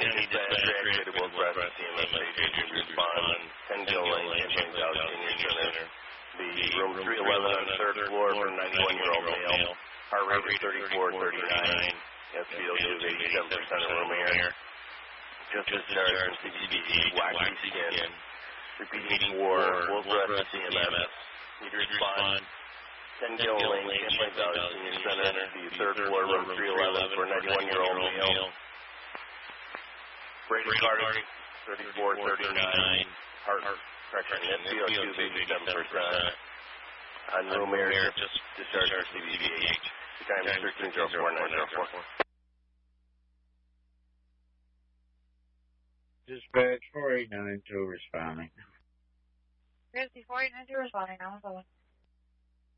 County Dispatch, reactivated West CMS station to respond. 10 Gill Lane, Champlain Valley Senior Center. The room 311 on the third floor for 91-year-old male. Heart rate is 3439. SpO2 is 87% of room air. Just discharged from CCBD, waxy skin. Repeating for Wolf CMS. Need to respond. 10 Gill Lane, Champlain Valley Senior Center. The third floor, room 311 for 91-year-old male. Bradycardic, 3439. Heart pressure, SpO2 is 87%. On room air, just discharged from CCBH. Time is 13:04. Dispatch 4892 responding. 4892 responding, now I'm going.